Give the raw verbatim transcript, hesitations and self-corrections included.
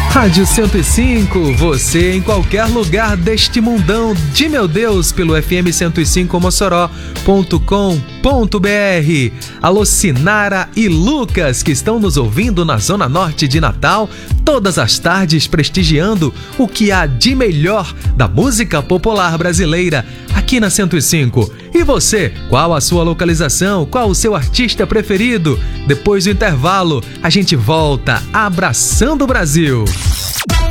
Rádio cento e cinco, você em qualquer lugar deste mundão de meu Deus, pelo f m cento e cinco mossoró ponto com ponto b r. Alô Sinara e Lucas, que estão nos ouvindo na Zona Norte de Natal, todas as tardes prestigiando o que há de melhor da música popular brasileira aqui na cento e cinco. E você, qual a sua localização? Qual o seu artista preferido? Depois do intervalo, a gente volta abraçando o Brasil.